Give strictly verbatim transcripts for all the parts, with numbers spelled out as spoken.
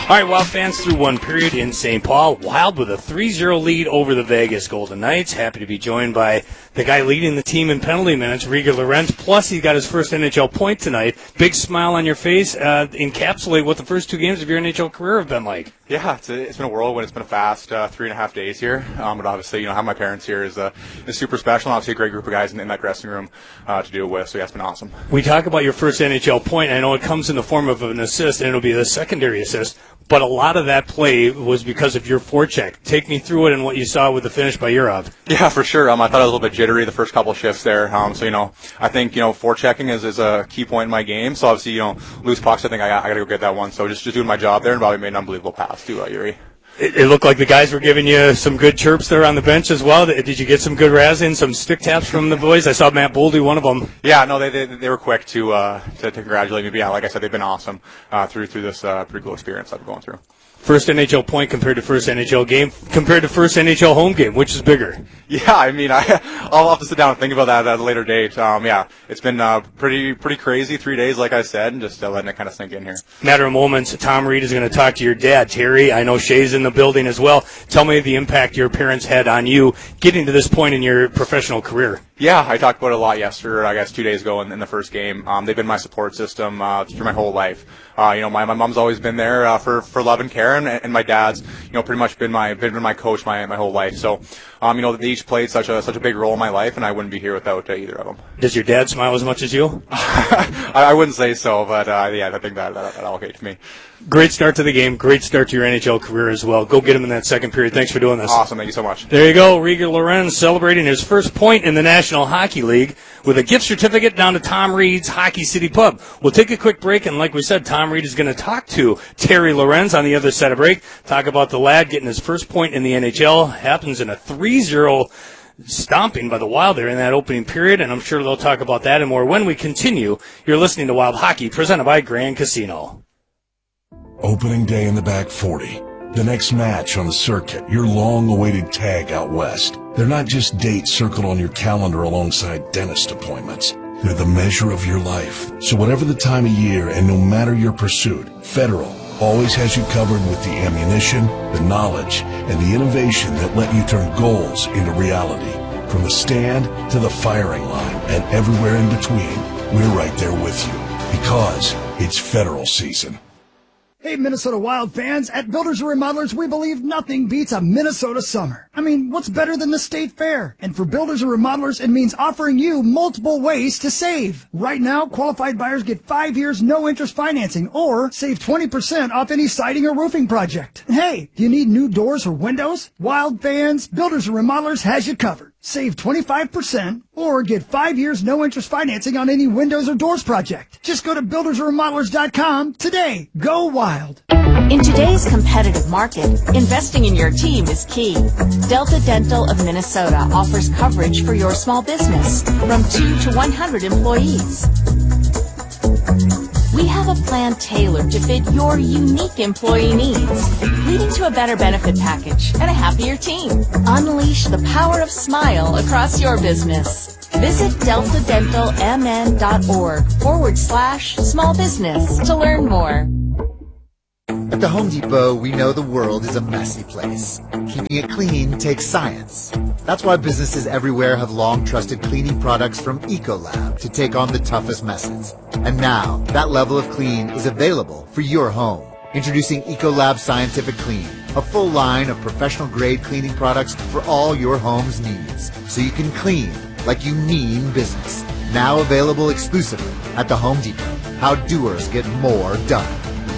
All right, Wild fans through one period in Saint Paul. Wild with a three zero lead over the Vegas Golden Knights. Happy to be joined by the guy leading the team in penalty minutes, Rieger Lorenz. Plus, he got his first N H L point tonight. Big smile on your face. Uh, encapsulate what the first two games of your N H L career have been like. Yeah, it's, a, it's been a whirlwind. It's been a fast uh, three and a half days here. Um, but obviously, you know, having my parents here is, uh, is super special. And obviously, a great group of guys in, in that dressing room uh, to do it with. So, yeah, it's been awesome. We talk about your first N H L point. I know it comes in the form of an assist, and it'll be the secondary assist. But a lot of that play was because of your forecheck. Take me through it and what you saw with the finish by Urov. Yeah, for sure. Um, I thought I was a little bit jittery the first couple of shifts there. Um, so, you know, I think, you know, forechecking is, is a key point in my game. So, obviously, you know, loose pucks, I think I, I got to go get that one. So, just, just doing my job there, and Bobby made an unbelievable pass to uh, Yuri. It, it looked like the guys were giving you some good chirps there on the bench as well. Did you get some good razzing, some stick taps from the boys? I saw Matt Boldy, one of them. Yeah, no, they they, they were quick to, uh, to to congratulate me. But yeah, like I said, they've been awesome uh, through through this uh, pretty cool experience I've been going through. First N H L point compared to first N H L game, compared to first N H L home game, which is bigger? Yeah, I mean, I, I'll have to sit down and think about that at a later date. Um, yeah, it's been uh, pretty pretty crazy three days, like I said, and just uh, letting it kind of sink in here. Matter of moments, Tom Reed is going to talk to your dad, Terry. I know Shay's in the building as well. Tell me the impact your parents had on you getting to this point in your professional career. Yeah, I talked about it a lot yesterday, I guess two days ago in, in the first game. Um, they've been my support system uh, through my whole life. Uh, you know, my, my mom's always been there uh, for, for love and care, and, and my dad's, you know, pretty much been my been my coach my my whole life. So, um, you know, they each played such a such a big role in my life, and I wouldn't be here without uh, either of them. Does your dad smile as much as you? I, I wouldn't say so, but uh, yeah, I think that that, that allocates me. Great start to the game. Great start to your N H L career as well. Go get him in that second period. Thanks for doing this. Awesome. Thank you so much. There you go. Rieger Lorenz celebrating his first point in the National Hockey League with a gift certificate down to Tom Reed's Hockey City Pub. We'll take a quick break, and like we said, Tom Reed is going to talk to Terry Lorenz on the other side of break. Talk about the lad getting his first point in the N H L. Happens in a three zero stomping by the Wild there in that opening period, and I'm sure they'll talk about that and more when we continue. You're listening to Wild Hockey, presented by Grand Casino. Opening day in the back forty. The next match on the circuit, your long-awaited tag out west. They're not just dates circled on your calendar alongside dentist appointments. They're the measure of your life. So whatever the time of year and no matter your pursuit, Federal always has you covered with the ammunition, the knowledge, and the innovation that let you turn goals into reality. From the stand to the firing line and everywhere in between, we're right there with you because it's Federal season. Hey, Minnesota Wild fans, at Builders and Remodelers, we believe nothing beats a Minnesota summer. I mean, what's better than the State Fair? And for Builders and Remodelers, it means offering you multiple ways to save. Right now, qualified buyers get five years no-interest financing or save twenty percent off any siding or roofing project. And hey, do you need new doors or windows? Wild fans, Builders and Remodelers has you covered. Save twenty-five percent or get five years no-interest financing on any windows or doors project. Just go to builders and remodelers dot com today. Go Wild. In today's competitive market, investing in your team is key. Delta Dental of Minnesota offers coverage for your small business from two to one hundred employees. We have a plan tailored to fit your unique employee needs, leading to a better benefit package and a happier team. Unleash the power of smile across your business. Visit delta dental m n dot org forward slash small business to learn more. At the Home Depot, we know the world is a messy place. Keeping it clean takes science. That's why businesses everywhere have long trusted cleaning products from Ecolab to take on the toughest messes. And now, that level of clean is available for your home. Introducing Ecolab Scientific Clean, a full line of professional-grade cleaning products for all your home's needs, so you can clean like you mean business. Now available exclusively at the Home Depot. How doers get more done.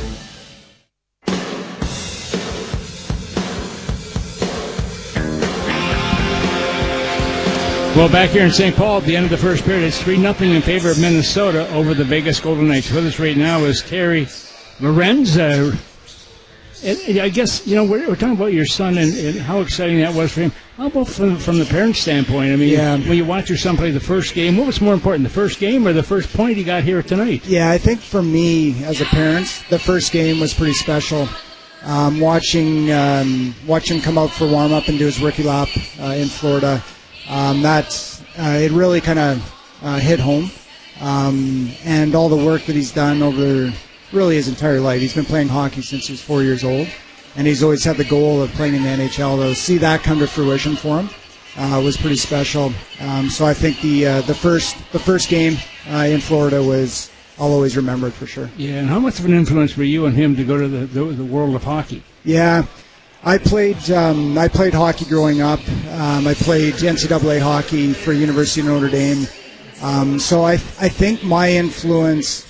Well, back here in Saint Paul at the end of the first period, it's three nothing in favor of Minnesota over the Vegas Golden Knights. With us right now is Terry Lorenz. Uh, and, and I guess, you know, we're, we're talking about your son and, and how exciting that was for him. How about from, from the parent standpoint? I mean, yeah. When you watch your son play the first game, what was more important, the first game or the first point he got here tonight? Yeah, I think for me as a parent, the first game was pretty special. Um, watching, um, watch him come out for warm-up and do his rookie lap uh, in Florida. Um, that uh, it really kind of uh, hit home, um, and all the work that he's done over really his entire life. He's been playing hockey since he was four years old, and he's always had the goal of playing in the N H L. To see that come to fruition for him uh, was pretty special. Um, so I think the uh, the first the first game uh, in Florida was, I'll always remember it for sure. Yeah, and how much of an influence were you on him to go to the the, the world of hockey? Yeah, I played um, I played hockey growing up. Um, I played N C double A hockey for University of Notre Dame. Um, so I I think my influence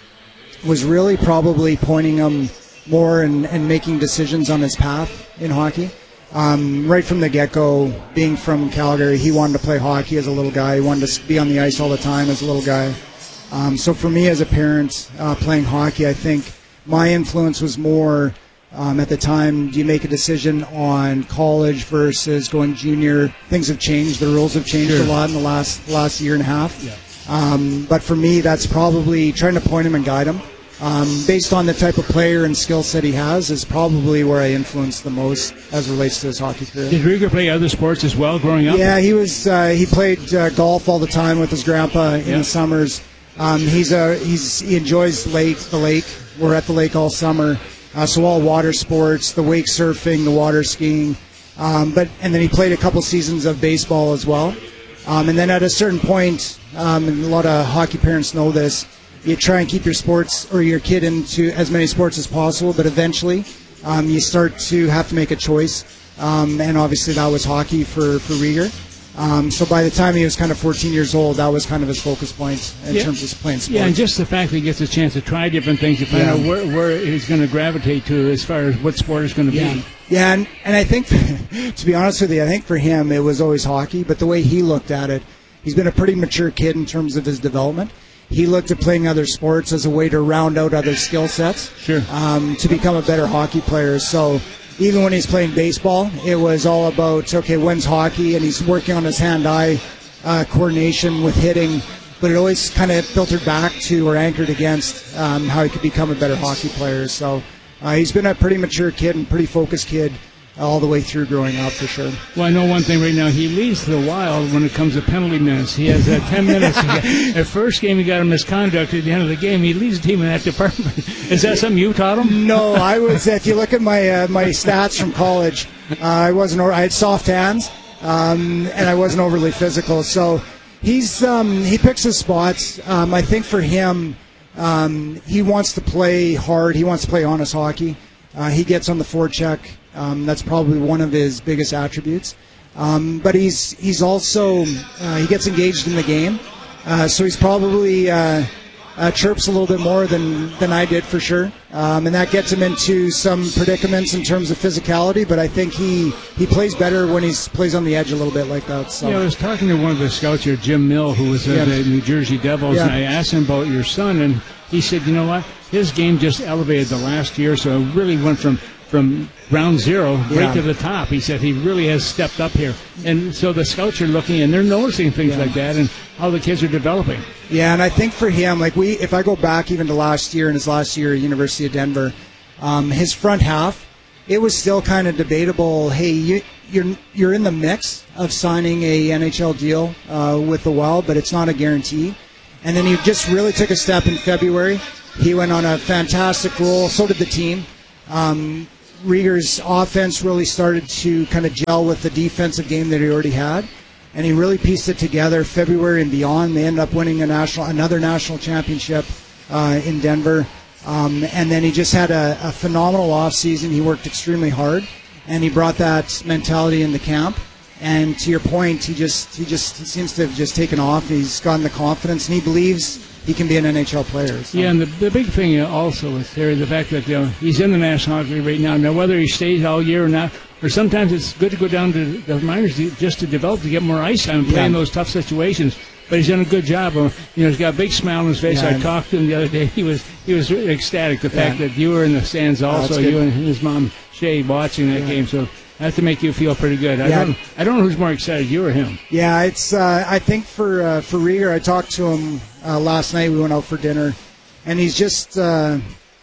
was really probably pointing him more and, and making decisions on his path in hockey. Um, right from the get-go, being from Calgary, he wanted to play hockey as a little guy. He wanted to be on the ice all the time as a little guy. Um, so for me as a parent uh, playing hockey, I think my influence was more um, at the time, do you make a decision on college versus going junior? Things have changed. The rules have changed Sure. a lot in the last last year and a half. Yeah. Um, but for me, that's probably trying to point him and guide him. Um, based on the type of player and skill set he has, is probably where I influenced the most as relates to his hockey career. Did Rieger play other sports as well growing up? Yeah, he was. Uh, he played uh, golf all the time with his grandpa in Yeah. the summers. Um, he's a he's he enjoys lake the lake. We're at the lake all summer, uh, so all water sports, the wake surfing, the water skiing. Um, but and then he played a couple seasons of baseball as well. Um, and then at a certain point, um, and a lot of hockey parents know this, you try and keep your sports or your kid into as many sports as possible, but eventually um, you start to have to make a choice. Um, and obviously that was hockey for, for Rieger. Um, so by the time he was kind of fourteen years old, that was kind of his focus point in Yeah. terms of playing sports. Yeah, and just the fact that he gets a chance to try different things to find Yeah. out where, where he's going to gravitate to as far as what sport is going to Yeah, be. yeah, and, and I think, to be honest with you, I think for him it was always hockey, but the way he looked at it, he's been a pretty mature kid in terms of his development. He looked at playing other sports as a way to round out other skill sets, Sure. um, to become a better hockey player. So even when he's playing baseball, it was all about, okay, when's hockey? And he's working on his hand-eye uh, coordination with hitting, but it always kind of filtered back to or anchored against um, how he could become a better hockey player. So uh, he's been a pretty mature kid and pretty focused kid all the way through growing up, for sure. Well, I know one thing right now. He leads the Wild when it comes to penalty minutes. He has uh, ten minutes. At first game, he got a misconduct. At the end of the game, he leads the team in that department. Is that something you taught him? No, I was. If you look at my uh, my stats from college, uh, I wasn't. I had soft hands, um, and I wasn't overly physical. So he's um, he picks his spots. Um, I think for him, um, he wants to play hard. He wants to play honest hockey. Uh, he gets on the forecheck. Um, that's probably one of his biggest attributes. Um, but he's he's also uh, he gets engaged in the game, uh, so he's probably uh, uh, chirps a little bit more than than I did for sure, um, and that gets him into some predicaments in terms of physicality. But I think he he plays better when he plays on the edge a little bit like that. So. Yeah, I was talking to one of the scouts here, Jim Mill, who was at Yeah. the New Jersey Devils, Yeah. and I asked him about your son, and he said, you know what, his game just elevated the last year, so it really went from from ground zero Yeah. right to the top. He said he really has stepped up here. And so the scouts are looking and they're noticing things Yeah. like that and how the kids are developing. Yeah, and I think for him, like we, if I go back even to last year and his last year at University of Denver, um, his front half, it was still kind of debatable. Hey, you, you're you're in the mix of signing a N H L deal uh, with the Wild, but it's not a guarantee. And then he just really took a step in February. He went on a fantastic roll. So did the team. Um, Rieger's offense really started to kind of gel with the defensive game that he already had, and he really pieced it together. February and beyond, they ended up winning a national, another national championship uh, in Denver, um, and then he just had a, a phenomenal offseason. He worked extremely hard, and he brought that mentality in the camp. And to your point, he just he just he seems to have just taken off. He's gotten the confidence, and he believes he can be an N H L player. So. Yeah, and the, the big thing also is Terry, the fact that you know, he's in the National Hockey League right now. Now, whether he stays all year or not, or sometimes it's good to go down to the minors to, just to develop, to get more ice time and play Yeah. in those tough situations. But he's done a good job. Of, you know, he's got a big smile on his face. Yeah, I and- talked to him the other day. He was he was really ecstatic. The fact Yeah. that you were in the stands also, that's good. you and his mom Shay watching that Yeah. game. So that to make you feel pretty good. I Yeah. don't I don't know who's more excited, you or him. Yeah, it's. Uh, I think for uh, for Rieger, I talked to him uh, last night. We went out for dinner, and he's just. Uh,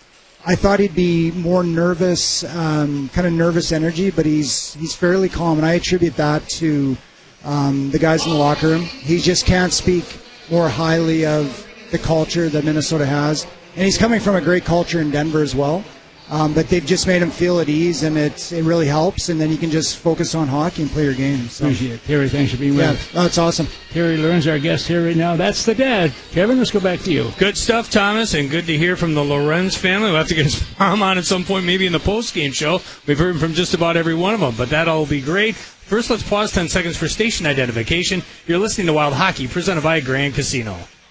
I thought he'd be more nervous, um, kind of nervous energy, but he's he's fairly calm, and I attribute that to um, the guys in the locker room. He just can't speak more highly of the culture that Minnesota has. and he's coming from a great culture in Denver as well. Um, but they've just made him feel at ease, and it it really helps. And then you can just focus on hockey and play your game. So. Appreciate it. Terry, thanks for being with Yeah, us. that's awesome. Terry Lorenz, our guest here right now. That's the dad. Kevin, let's go back to you. Good stuff, Thomas, and good to hear from the Lorenz family. We'll have to get his mom on at some point, maybe in the post-game show. We've heard from just about every one of them, but that'll be great. First, let's pause ten seconds for station identification. You're listening to Wild Hockey, presented by Grand Casino.